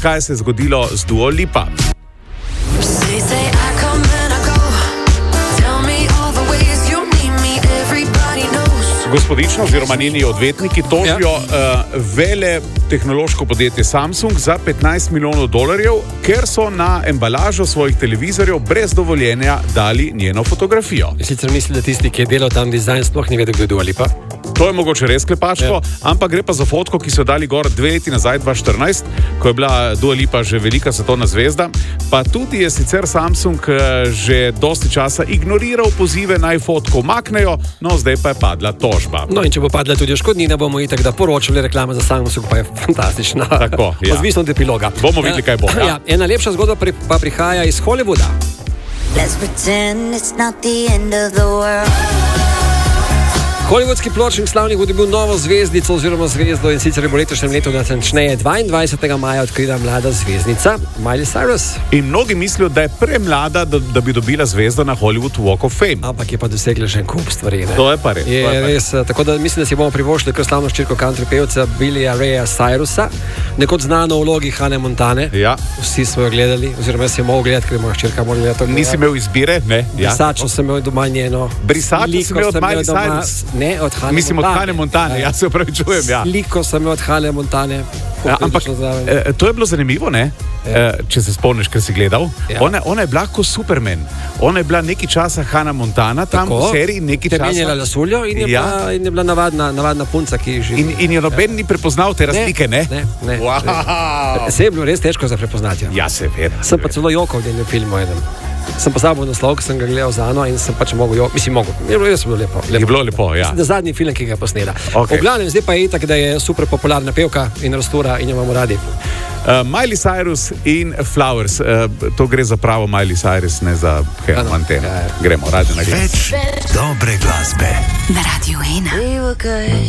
kaj se je zgodilo z Dua Lipa. Gospodična oziroma njeni odvetniki tožijo vele tehnološko podjetje Samsung za $15 milijonov, ker so na embalažo svojih televizorjev brez dovoljenja dali njeno fotografijo. Sicer mislim, da tisti, ki je delal tam dizajn, sploh ni vedel, kdo je Dua Lipa. To je mogoče res klepačko, ampak gre pa za fotko, ki so dali gor 2 leti nazaj, 2014, ko je bila Dua Lipa že velika svetovna zvezda. Pa tudi je sicer Samsung že dosti časa ignoriral pozive, naj fotko umaknejo, no zdaj pa je padla tožba. No in če bo padla tudi škodnina, bomo itak da poročali, reklama za Samsung pa je fantastična. Tako, ja. Odvisno od epiloga. Bomo videli, kaj bo. Ja. Ena lepša zgodba pa prihaja iz Hollywooda. Let's pretend it's not the end of the world. Hollywoodski pločnik slavnih bo dobil novo zvezdico oziroma zvezdo in sicer bo letošnjem letu natančneje 22. maja odkrila mlada zvezdnica Miley Cyrus. In mnogi mislijo, da je premlada, da bi dobila zvezdo na Hollywood Walk of Fame. Ampak je pa dosegla že en kup stvari. Ne? To je pa res. Res, tako da mislim, da si bomo privoščili kar slavno ščirko country pevca Billya Raya Cyrusa, nekoč znano v vlogi Hannah Montane. Ja. Vsi smo jo gledali, oziroma jaz si jo mogel gledati, ker je moja ščirka morala gledati. Nisi imel izbire? Ne. Brisačo sem imel doma njeno. Brisačo sem imel od Miley Cyrus? Ne, od Hannah Mislim, od Hannah Montane, ja se upravičujem, ja. Sliko sem imel od Hannah Montane. Ampak to je bilo zanimivo, ne? Če se spomniš, ker si gledal. Ona je bila kot Superman. Ona je bila nekaj časa Hannah Montana tam v seriji, nekaj časa. Menjala lasuljo in je bila navadna punca, ki živi. In je noben ni prepoznal te razlike, ne? Ne. Wow. Se je bilo res težko za prepoznati. Ja, seveda. Sem pa celo jokal v enem filmu enem. Sem pozabil naslov, ki sem ga gledal z Ano in sem pač mogel. Je bilo lepo. Je bilo lepo, ja. Mislim, zadnji film, ki ga je posnela. Okay. V glavnem, zdaj pa je itak, da je super popularna pevka in rastura in jo imamo radi. Miley Cyrus in Flowers. To gre za pravo Miley Cyrus, ne za Hannah Montana. Gremo, radi na glas. Več dobre glasbe. Na Radio 1.